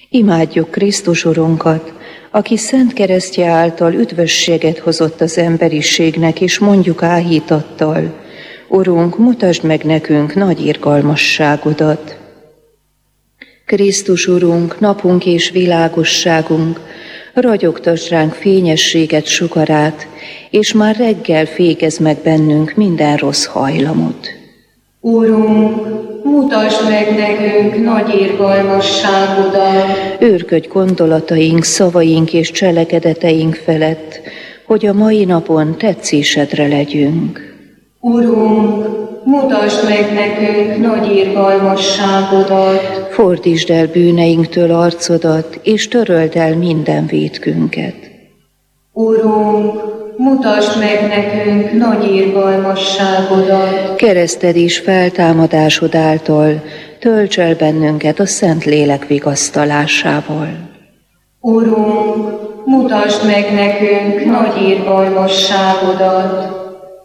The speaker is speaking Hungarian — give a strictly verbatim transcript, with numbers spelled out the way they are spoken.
Imádjuk Krisztus Urunkat, aki szent keresztje által üdvösséget hozott az emberiségnek, és mondjuk áhítattal: Urunk, mutasd meg nekünk nagy irgalmasságodat. Krisztus Urunk, napunk és világosságunk, ragyogtasd ránk fényességet, sugarát, és már reggel fékezd meg bennünk minden rossz hajlamot. Urunk, mutasd meg nekünk nagy irgalmasságodat. Őrködj gondolataink, szavaink és cselekedeteink felett, hogy a mai napon tetszésedre legyünk. Urunk, mutasd meg nekünk nagy irgalmasságodat. Fordítsd el bűneinktől arcodat, és töröld el minden vétkünket. Urunk, mutasd meg nekünk nagy irgalmasságodat. Kereszted és feltámadásod által tölts el bennünket a Szent Lélek vigasztalásával. Urunk, mutasd meg nekünk nagy irgalmasságodat.